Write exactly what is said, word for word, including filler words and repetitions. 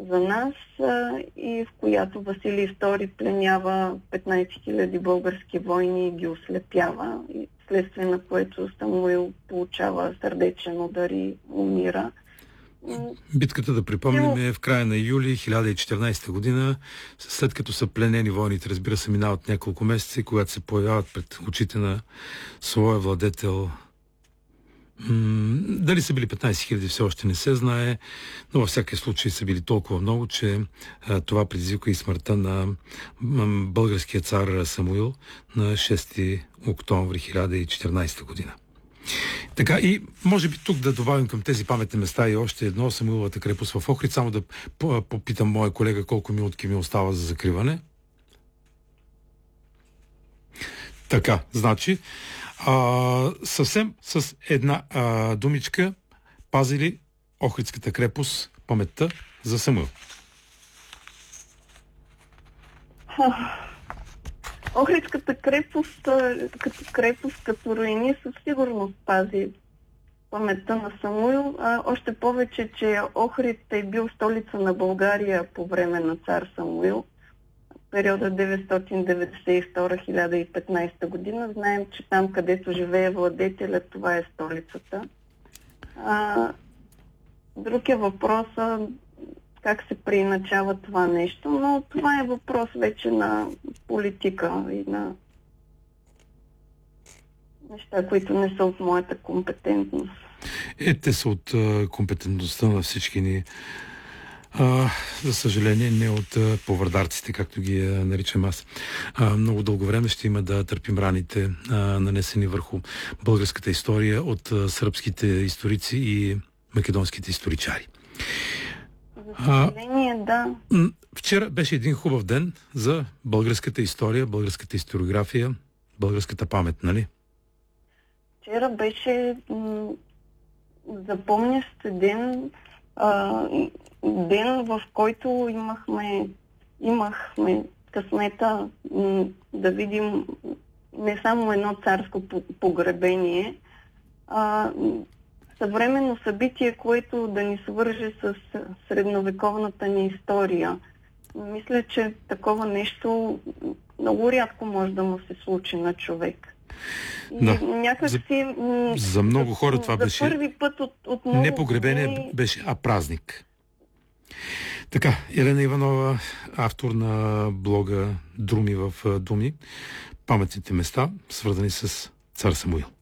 за нас а, и в която Василий втори пленява петнайсет хиляди български войни и ги ослепява, и следствие на което Самуил получава сърдечен удар и умира. Битката, да припомним, е в края на юли хиляда и четиринайсета година, след като са пленени войните, разбира се, минават няколко месеца и когато се появяват пред очите на своя владетел. М- дали са били петнайсет хиляди, все още не се знае, но във всяка случай са били толкова много, че а, това предизвика и смъртта на м- българския цар Самуил на шести октомври хиляда и четиринайсета година. Така, и може би тук да добавим към тези паметни места и още едно, Самуиловата крепост в Охрид. Само да попитам моя колега колко минутки ми остава за закриване. Така, значи, а, съвсем с една а, думичка пазили Охридската крепост паметта за Самуил. Охридската крепост, като крепост, като руини, със сигурност пази паметта на Самуил. А, още повече, че Охрид е бил столица на България по време на цар Самуил. В периода деветстотин деветдесет и втора до хиляда и петнайсета година. Знаем, че там, където живее владетелят, това е столицата. А, друг е въпроса как се преиначава това нещо, но това е въпрос вече на политика и на неща, които не са от моята компетентност. Е, те са от а, компетентността на всички ни. А, за съжаление, не от а, повърдарците, както ги а, наричам аз. А, много дълго време ще има да търпим раните, а, нанесени върху българската история от а, сръбските историци и македонските историчари. За съжаление, а, да. Вчера беше един хубав ден за българската история, българската историография, българската памет, нали? Вчера беше м- запомнящ ден, а, ден, в който имахме, имахме късмета м- да видим не само едно царско погребение, а съвременно събитие, което да ни свърже с средновековната ни история. Мисля, че такова нещо много рядко може да му се случи на човек. И да. някакси... За, за много хора това за беше... първи път от, от много не погребение години... беше, а празник. Така, Елена Иванова, автор на блога Друми в думи, паметните места, свързани с цар Самуил.